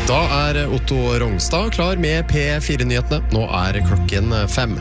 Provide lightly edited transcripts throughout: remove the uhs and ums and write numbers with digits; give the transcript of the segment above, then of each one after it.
Da Otto Rongstad klar med P4-nyhetene. Nå klokken 5.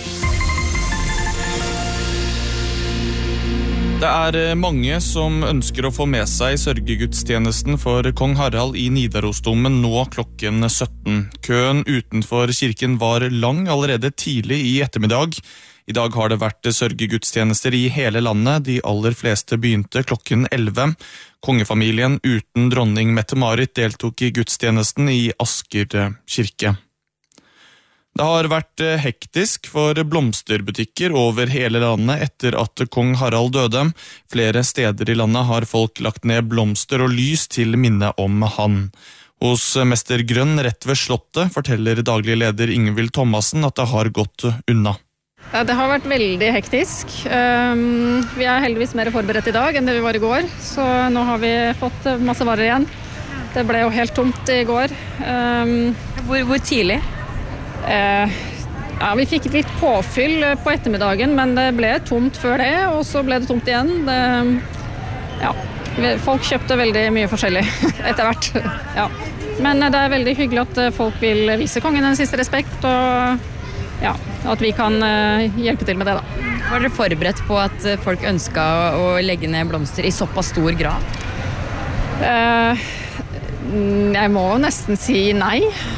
Det mange som ønsker å få med seg sørgegudstjenesten for kong Harald i Nidarosdomen nå klokken 17. Køen utenfor kirken var lang allerede tidlig i ettermiddag. I dag har det vært sørgegudstjenester i hele landet. De aller fleste begynte klokken 11. Kongefamilien uten dronning Mette-Marit deltok i gudstjenesten i Asker kirke. Det har vært hektisk for blomsterbutikker over hele landet etter at kong Harald døde. Flere steder i landet har folk lagt ned blomster og lys til minne om han. Hos Mester Grønn rett ved Slottet forteller daglig leder Ingvild Thomassen at det har gått unna. Ja, det har vært veldig hektisk. Vi heldigvis mer forberedt i dag enn det vi var i går, så nå har vi fått masse varer igjen. Det ble jo helt tomt i går. Hvor tidlig? Vi fikk litt påfyll på ettermiddagen, men det ble tomt før det, og så ble det tomt igjen. Folk kjøpte veldig mye forskjellig etter hvert. Ja. Men det veldig hyggelig at folk vil vise kongen den siste respekt, og at vi kan hjelpe til med det da. Var dere forberedt på at folk ønsket å legge ned blomster i såpass stor grad? Jeg må nesten si nei,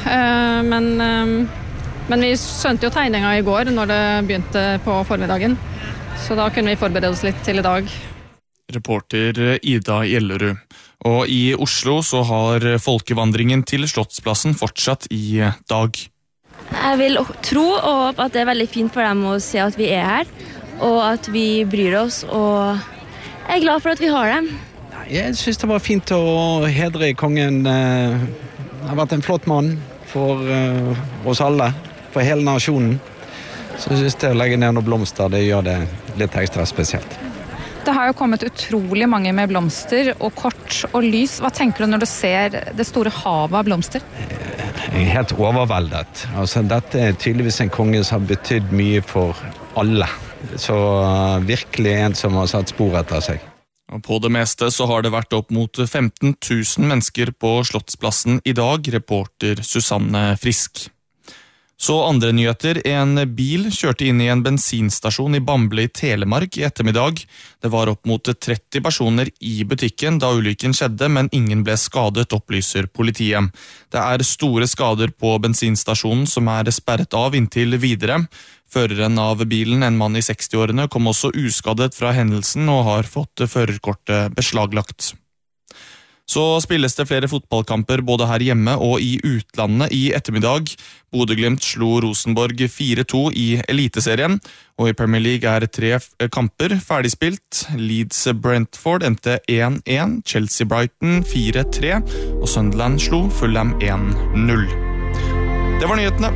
men vi skjønte jo tegninga i går når det begynte på formiddagen, så da kunne vi forberede oss litt til i dag. Reporter Ida Gjellerud. Og i Oslo så har folkevandringen til Slottsplassen fortsatt i dag. Jeg vil tro og håpe at det veldig fint for dem å se at vi her, og at vi bryr oss, og jeg glad for at vi har dem. Jeg synes det var fint å hedre kongen. Han har vært en flott mann for oss alle, for hele nasjonen. Så jeg synes det å legge ned noen blomster, det gjør det litt ekstra spesielt. Det har jo kommet utrolig mange med blomster og kort og lys. Hva tenker du når du ser det store havet av blomster? Jeg helt overveldet. Dette tydeligvis en konge som har betydd mye for alle. Så virkelig en som har satt spor etter seg. Og på det meste så har det vært opp mot 15 000 mennesker på Slottsplassen i dag, reporter Susanne Frisk. Så andre nyheter. En bil kjørte inn i en bensinstasjon i Bamble i Telemark i ettermiddag. Det var opp mot 30 personer i butikken da ulykken skjedde, men ingen ble skadet, opplyser politiet. Det store skader på bensinstasjonen som sperret av inntil videre. Føreren av bilen, en mann i 60-årene, kom også uskadet fra hendelsen og har fått førerkortet beslaglagt. Så spilles det flere fotballkamper både her hjemme og i utlandet i ettermiddag. Bodø/Glimt slo Rosenborg 4-2 i Eliteserien, og i Premier League 3 kamper ferdigspilt. Leeds-Brentford endte 1-1, Chelsea-Brighton 4-3, og Sunderland slo Fulham 1-0. Det var nyhetene.